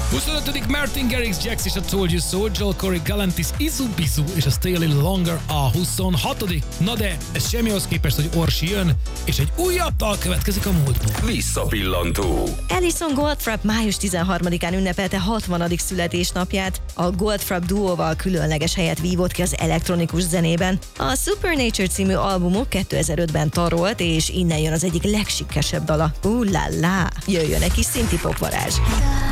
25. Martin Garrix, Jax és a Told You So, Joel Corey, Galantis, Izu Bizu és a Stay a Little Longer a 26. Na de ez semmihoz képest, hogy Orsi jön, és egy újabb dal következik a múltból. Visszapillantó. Alison Goldfrapp május 13-án ünnepelte 60. születésnapját. A Goldfrapp duóval különleges helyet vívott ki az elektronikus zenében. A Supernature című albumuk 2005-ben tarolt, és innen jön az egyik legsikkesebb dala. La la! Jöjjön egy kis szinti pop varázs.